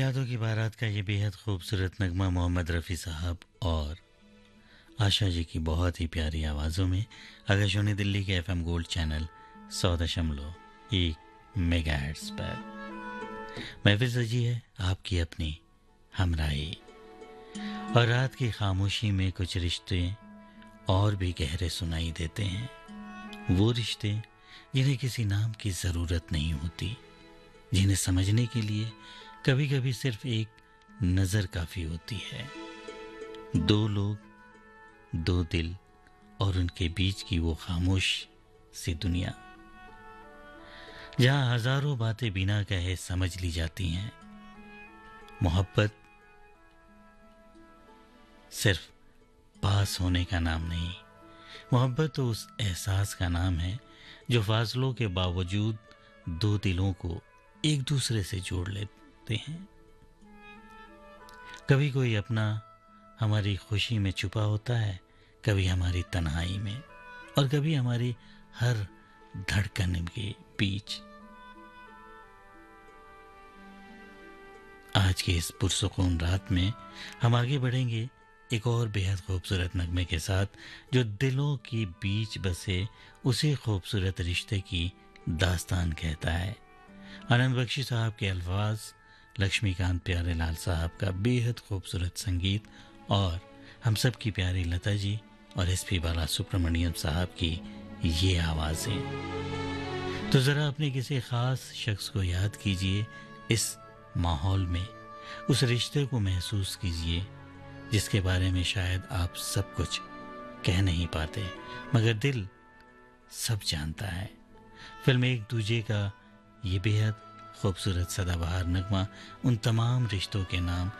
यादों की बारात का ये बेहद खूबसूरत नगमा मोहम्मद रफ़ी साहब और आशा जी की बहुत ही प्यारी आवाज़ों में आकाशवाणी दिल्ली के एफएम गोल्ड चैनल 100.1 मेगाहर्ट्ज़ पर महफिल सजी है आपकी अपनी हमराही। और रात की खामोशी में कुछ रिश्ते और भी गहरे सुनाई देते हैं। वो रिश्ते जिन्हें किसी नाम की ज़रूरत नहीं होती, जिन्हें समझने के लिए कभी कभी सिर्फ एक नज़र काफ़ी होती है। दो लोग, दो दिल और उनके बीच की वो खामोश सी दुनिया जहाँ हजारों बातें बिना कहे समझ ली जाती हैं। मोहब्बत सिर्फ पास होने का नाम नहीं, मोहब्बत तो उस एहसास का नाम है जो फासलों के बावजूद दो दिलों को एक दूसरे से जोड़ लेते हैं। कभी कोई अपना हमारी खुशी में छुपा होता है, कभी हमारी तन्हाई में, और कभी हमारी हर धड़कन के बीच। आज की इस पुरसुकून रात में हम आगे बढ़ेंगे एक और बेहद खूबसूरत नगमे के साथ, जो दिलों के बीच बसे उसी खूबसूरत रिश्ते की दास्तान कहता है। आनंद बख्शी साहब के अल्फाज, लक्ष्मीकांत प्यारेलाल साहब का बेहद खूबसूरत संगीत और हम सब की प्यारी लता जी और एसपी बालासुब्रमण्यम साहब की ये आवाज़ें। तो ज़रा अपने किसी ख़ास शख्स को याद कीजिए, इस माहौल में उस रिश्ते को महसूस कीजिए जिसके बारे में शायद आप सब कुछ कह नहीं पाते मगर दिल सब जानता है। फिल्म एक दूजे का ये बेहद खूबसूरत सदाबहार नगमा उन तमाम रिश्तों के नाम